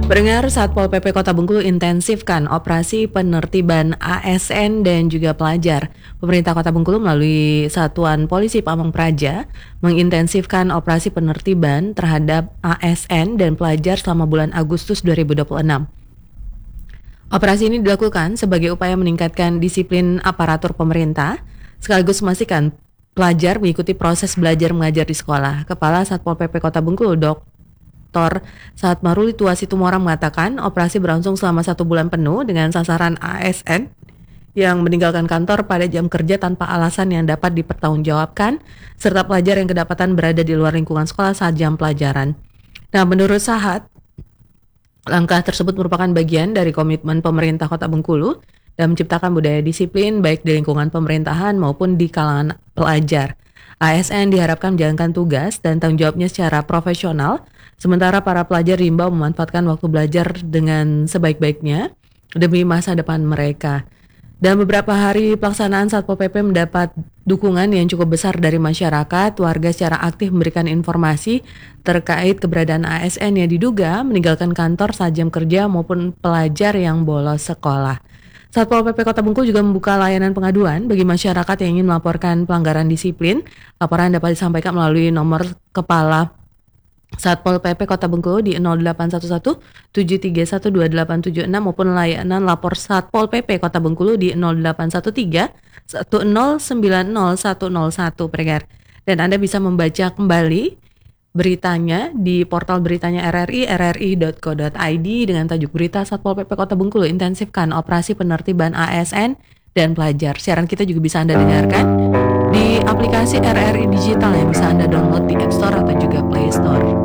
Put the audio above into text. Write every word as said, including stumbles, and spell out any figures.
Pendengar, Satpol P P Kota Bengkulu intensifkan operasi penertiban A S N dan juga pelajar. Pemerintah Kota Bengkulu melalui Satuan Polisi Pamong Praja mengintensifkan operasi penertiban terhadap A S N dan pelajar selama bulan Agustus dua ribu dua puluh enam. Operasi ini dilakukan sebagai upaya meningkatkan disiplin aparatur pemerintah, sekaligus memastikan pelajar mengikuti proses belajar mengajar di sekolah. Kepala Satpol P P Kota Bengkulu, Dok Dr. Saatmaruli Tua Situmorang mengatakan operasi berlangsung selama satu bulan penuh dengan sasaran A S N yang meninggalkan kantor pada jam kerja tanpa alasan yang dapat dipertanggungjawabkan, serta pelajar yang kedapatan berada di luar lingkungan sekolah saat jam pelajaran. Nah, menurut Sahat, langkah tersebut merupakan bagian dari komitmen pemerintah Kota Bengkulu dan menciptakan budaya disiplin baik di lingkungan pemerintahan maupun di kalangan pelajar. A S N diharapkan menjalankan tugas dan tanggung jawabnya secara profesional, sementara para pelajar diimbau memanfaatkan waktu belajar dengan sebaik-baiknya demi masa depan mereka. Dan beberapa hari pelaksanaan Satpol P P mendapat dukungan yang cukup besar dari masyarakat. Warga secara aktif memberikan informasi terkait keberadaan A S N yang diduga meninggalkan kantor saat jam kerja maupun pelajar yang bolos sekolah. Satpol P P Kota Bengkulu juga membuka layanan pengaduan bagi masyarakat yang ingin melaporkan pelanggaran disiplin. Laporan dapat disampaikan melalui nomor Kepala Satpol P P Kota Bengkulu di nol delapan satu satu tujuh tiga satu dua delapan tujuh enam maupun layanan lapor Satpol P P Kota Bengkulu di nol delapan satu tiga satu nol sembilan nol satu nol satu pendengar. Dan Anda bisa membaca kembali beritanya di portal beritanya R R I, r r i dot co dot i d dengan tajuk berita Satpol P P Kota Bengkulu intensifkan operasi penertiban A S N dan pelajar. Siaran kita juga bisa Anda dengarkan di aplikasi R R I Digital yang bisa Anda download di App Store atau juga Play Store.